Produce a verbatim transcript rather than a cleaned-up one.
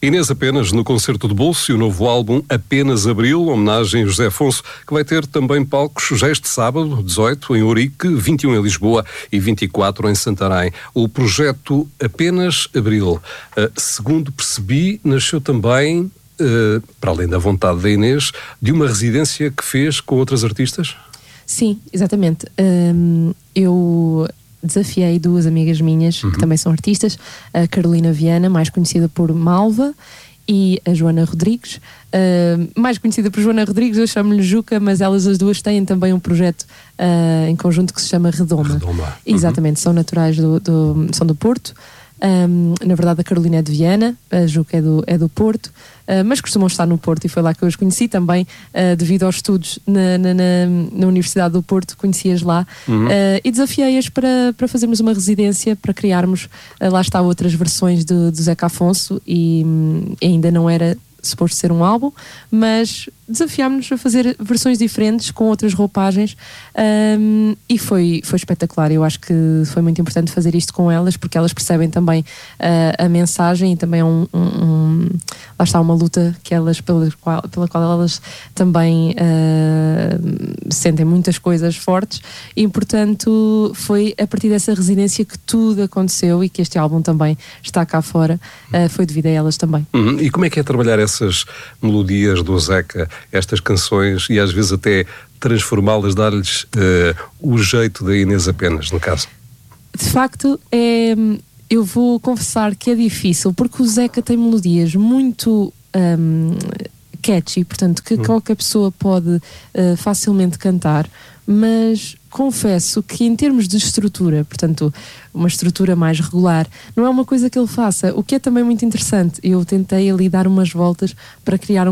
Inês Apenas no Concerto de Bolso e o novo álbum Apenas Abril, homenagem a José Afonso, que vai ter também palcos já este sábado, dezoito, em Ourique, vinte e um em Lisboa e vinte e quatro em Santarém. O projeto Apenas Abril, uh, segundo percebi, nasceu também, uh, para além da vontade da Inês, de uma residência que fez com outras artistas? Sim, exatamente. Um, eu... desafiei duas amigas minhas, uhum. que também são artistas, a Carolina Viana, mais conhecida por Malva, e a Joana Rodrigues. Uh, mais conhecida por Joana Rodrigues, eu chamo-lhe Juca, mas elas as duas têm também um projeto uh, em conjunto que se chama Redoma. Redoma. Uhum. Exatamente, são naturais do, do, são do Porto. Um, na verdade a Carolina é de Viana, a Juca é do, é do Porto, uh, mas costumam estar no Porto e foi lá que eu os conheci também, uh, devido aos estudos na, na, na, na Universidade do Porto, conheci-as lá, uhum. uh, e desafiei-as para, para fazermos uma residência, para criarmos, uh, lá está, outras versões do, do Zeca Afonso, e um, ainda não era suposto ser um álbum, mas desafiámos-nos a fazer versões diferentes com outras roupagens, um, e foi, foi espetacular. Eu acho que foi muito importante fazer isto com elas, porque elas percebem também uh, a mensagem, e também é um, um, um, lá está, uma luta que elas, pela qual, pela qual elas também uh, sentem muitas coisas fortes, e portanto foi a partir dessa residência que tudo aconteceu, e que este álbum também está cá fora, uh, foi devido a elas também. Uhum. E como é que é trabalhar essas melodias do Zeca, estas canções, e às vezes até transformá-las, dar-lhes uh, o jeito da Inês Apenas, no caso? De facto, é, eu vou confessar que é difícil, porque o Zeca tem melodias muito um, catchy, portanto, que hum. qualquer pessoa pode uh, facilmente cantar, mas confesso que em termos de estrutura, portanto, uma estrutura mais regular, não é uma coisa que ele faça, o que é também muito interessante. Eu tentei ali dar umas voltas para criar um